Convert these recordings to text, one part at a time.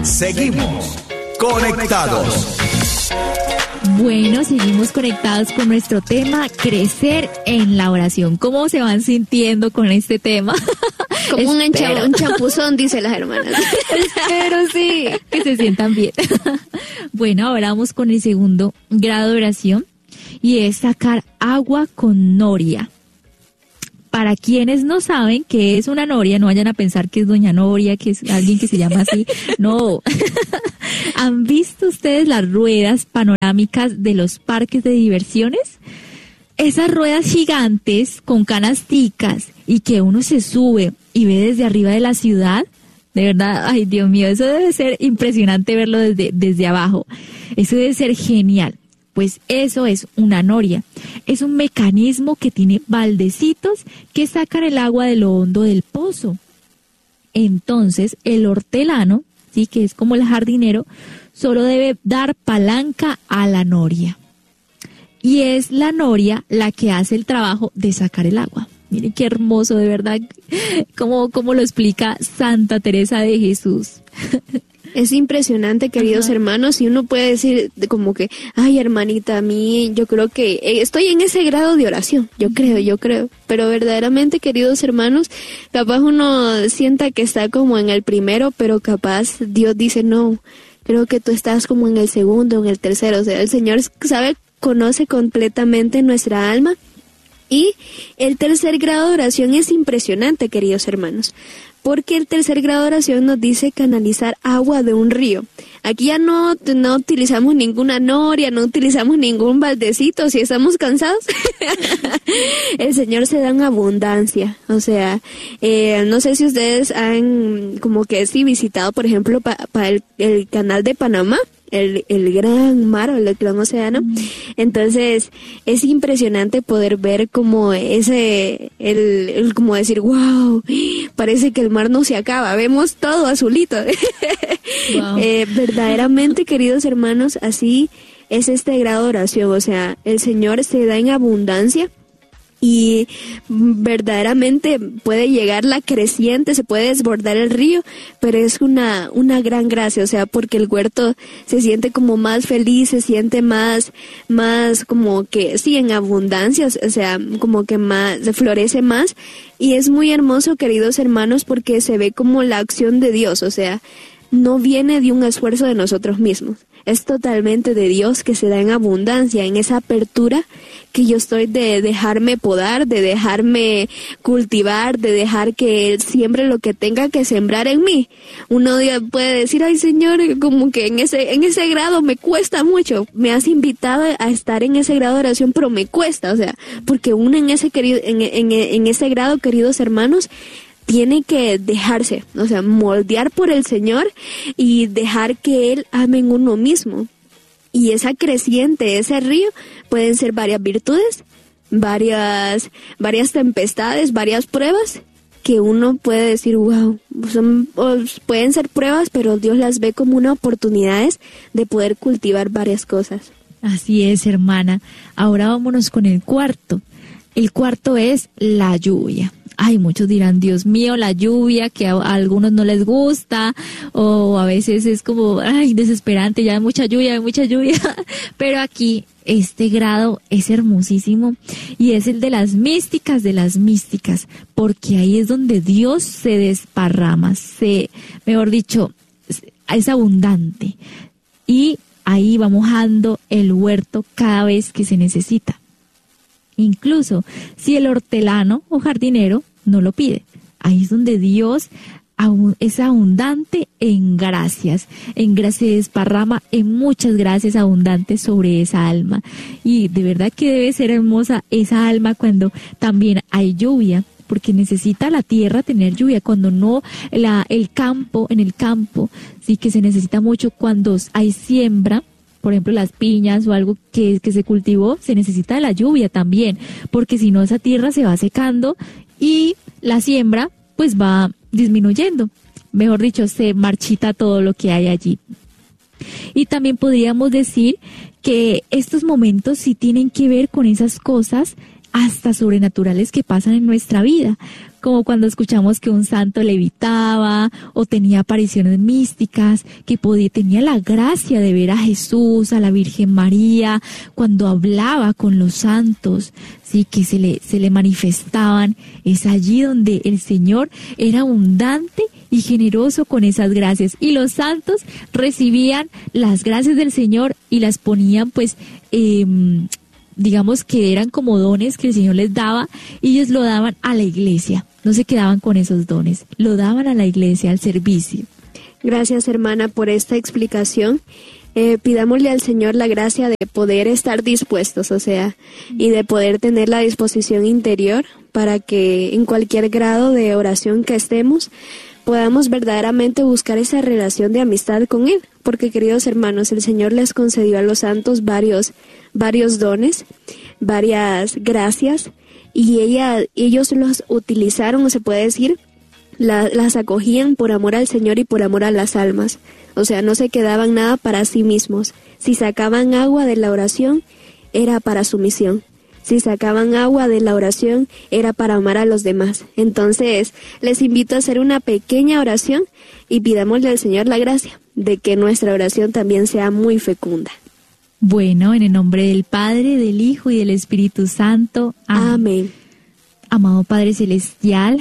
Seguimos conectados. Bueno, seguimos conectados con nuestro tema, crecer en la oración. ¿Cómo se van sintiendo con este tema? Como un champuzón, dicen las hermanas. Espero sí, que se sientan bien. Bueno, ahora vamos con el segundo grado de oración y es sacar agua con noria. Para quienes no saben qué es una noria, no vayan a pensar que es doña Noria, que es alguien que se llama así. No. ¿Han visto ustedes las ruedas panorámicas de los parques de diversiones? Esas ruedas gigantes con canasticas y que uno se sube y ve desde arriba de la ciudad. De verdad, ay Dios mío, eso debe ser impresionante verlo desde abajo. Eso debe ser genial. Pues eso es una noria. Es un mecanismo que tiene baldecitos que sacan el agua de lo hondo del pozo. Entonces, el hortelano, sí, que es como el jardinero, solo debe dar palanca a la noria. Y es la noria la que hace el trabajo de sacar el agua. Miren qué hermoso, de verdad, cómo lo explica Santa Teresa de Jesús. Es impresionante, queridos hermanos, y uno puede decir como que, ay, hermanita, a mí yo creo que estoy en ese grado de oración, yo creo, pero verdaderamente, queridos hermanos, capaz uno sienta que está como en el primero, pero capaz Dios dice, no, creo que tú estás como en el segundo, en el tercero, o sea, el Señor conoce completamente nuestra alma. Y el tercer grado de oración es impresionante, queridos hermanos, porque el tercer grado de oración nos dice canalizar agua de un río. Aquí ya no utilizamos ninguna noria, no utilizamos ningún baldecito, si estamos cansados. El Señor se da en abundancia, o sea, no sé si ustedes han como que sí visitado, por ejemplo, para el canal de Panamá. El gran mar o el gran océano. Entonces es impresionante poder ver como como decir, wow, parece que el mar no se acaba, vemos todo azulito. Wow. Verdaderamente, queridos hermanos, así es este grado de oración, o sea, el Señor se da en abundancia. Y verdaderamente puede llegar la creciente, se puede desbordar el río, pero es una gran gracia, o sea, porque el huerto se siente como más feliz, se siente más como que, sí, en abundancia, o sea, como que más, florece más, y es muy hermoso, queridos hermanos, porque se ve como la acción de Dios, o sea, no viene de un esfuerzo de nosotros mismos. Es totalmente de Dios que se da en abundancia, en esa apertura que yo estoy de dejarme podar, de dejarme cultivar, de dejar que Él siembre lo que tenga que sembrar en mí. Uno puede decir, ay Señor, como que en ese grado me cuesta mucho. Me has invitado a estar en ese grado de oración, pero me cuesta, o sea, porque uno en ese grado, queridos hermanos, tiene que dejarse, o sea, moldear por el Señor y dejar que Él ame en uno mismo. Y esa creciente, ese río, pueden ser varias virtudes, varias tempestades, varias pruebas, que uno puede decir, wow, pueden ser pruebas, pero Dios las ve como unas oportunidades de poder cultivar varias cosas. Así es, hermana. Ahora vámonos con el cuarto. El cuarto es la lluvia. Ay, muchos dirán, Dios mío, la lluvia, que a algunos no les gusta, o a veces es como, ay, desesperante, ya hay mucha lluvia. Pero aquí, este grado es hermosísimo y es el de las místicas, porque ahí es donde Dios se desparrama, mejor dicho, es abundante. Y ahí va mojando el huerto cada vez que se necesita. Incluso si el hortelano o jardinero no lo pide. Ahí es donde Dios es abundante en gracias. Se desparrama en muchas gracias abundantes sobre esa alma. Y de verdad que debe ser hermosa esa alma cuando también hay lluvia, porque necesita la tierra tener lluvia. Cuando no, en el campo, sí que se necesita mucho cuando hay siembra. Por ejemplo, las piñas o algo que se cultivó, se necesita la lluvia también, porque si no esa tierra se va secando y la siembra pues va disminuyendo. Mejor dicho, se marchita todo lo que hay allí. Y también podríamos decir que estos momentos sí tienen que ver con esas cosas hasta sobrenaturales que pasan en nuestra vida, como cuando escuchamos que un santo levitaba o tenía apariciones místicas, que tenía la gracia de ver a Jesús, a la Virgen María, cuando hablaba con los santos, sí, que se le manifestaban. Es allí donde el Señor era abundante y generoso con esas gracias, y los santos recibían las gracias del Señor y las ponían pues digamos que eran como dones que el Señor les daba, y ellos lo daban a la iglesia, no se quedaban con esos dones, lo daban a la iglesia, al servicio. Gracias, hermana, por esta explicación. Pidámosle al Señor la gracia de poder estar dispuestos, y de poder tener la disposición interior para que en cualquier grado de oración que estemos, podamos verdaderamente buscar esa relación de amistad con Él, porque, queridos hermanos, el Señor les concedió a los santos varios dones, varias gracias, y ellos los utilizaron, o se puede decir, las acogían por amor al Señor y por amor a las almas. No se quedaban nada para sí mismos. Si sacaban agua de la oración, era para su misión. Si sacaban agua de la oración, era para amar a los demás. Entonces, les invito a hacer una pequeña oración y pidámosle al Señor la gracia de que nuestra oración también sea muy fecunda. Bueno, en el nombre del Padre, del Hijo y del Espíritu Santo. Amén. Amado Padre Celestial,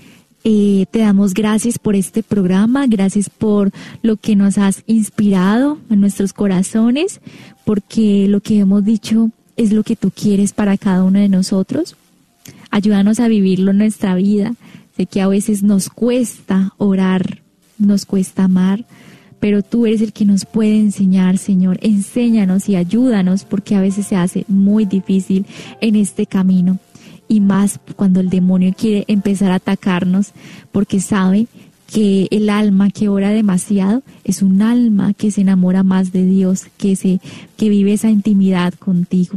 te damos gracias por este programa, gracias por lo que nos has inspirado en nuestros corazones, porque lo que hemos dicho es lo que tú quieres para cada uno de nosotros. Ayúdanos a vivirlo en nuestra vida. Sé que a veces nos cuesta orar, nos cuesta amar, pero tú eres el que nos puede enseñar, Señor. Enséñanos y ayúdanos, porque a veces se hace muy difícil en este camino. Y más cuando el demonio quiere empezar a atacarnos, porque sabe que el alma que ora demasiado es un alma que se enamora más de Dios, que vive esa intimidad contigo.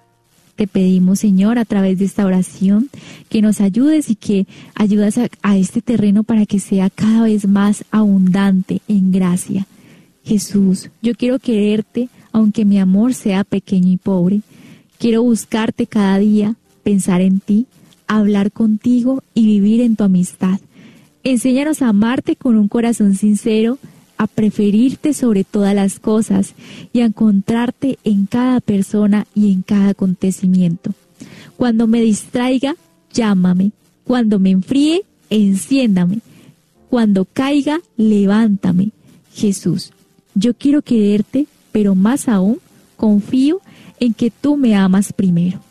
Te pedimos, Señor, a través de esta oración, que nos ayudes y que ayudas a este terreno para que sea cada vez más abundante en gracia. Jesús, yo quiero quererte, aunque mi amor sea pequeño y pobre. Quiero buscarte cada día, pensar en ti, hablar contigo y vivir en tu amistad. Enséñanos a amarte con un corazón sincero, a preferirte sobre todas las cosas y a encontrarte en cada persona y en cada acontecimiento. Cuando me distraiga, llámame. Cuando me enfríe, enciéndame. Cuando caiga, levántame. Jesús, yo quiero quererte, pero más aún confío en que tú me amas primero.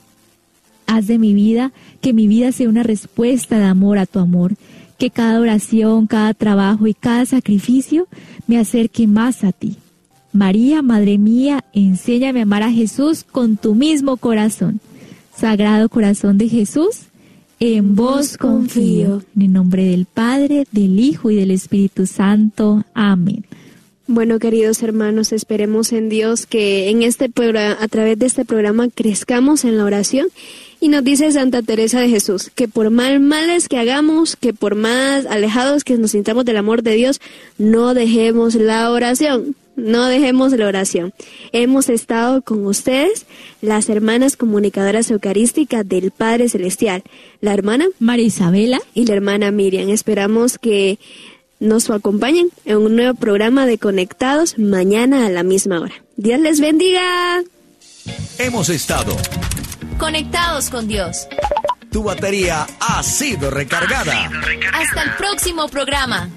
Haz de mi vida que mi vida sea una respuesta de amor a tu amor, que cada oración, cada trabajo y cada sacrificio me acerque más a ti. María, Madre mía, enséñame a amar a Jesús con tu mismo corazón. Sagrado Corazón de Jesús, en vos confío. En el nombre del Padre, del Hijo y del Espíritu Santo. Amén. Bueno, queridos hermanos, esperemos en Dios que a través de este programa crezcamos en la oración. Y nos dice Santa Teresa de Jesús, que por más males que hagamos, que por más alejados que nos sintamos del amor de Dios, no dejemos la oración, no dejemos la oración. Hemos estado con ustedes, las hermanas comunicadoras eucarísticas del Padre Celestial, la hermana María Isabela y la hermana Miriam. Esperamos que nos acompañen en un nuevo programa de Conectados mañana a la misma hora. Dios les bendiga. Hemos estado conectados con Dios. Tu batería ha sido recargada. Hasta el próximo programa.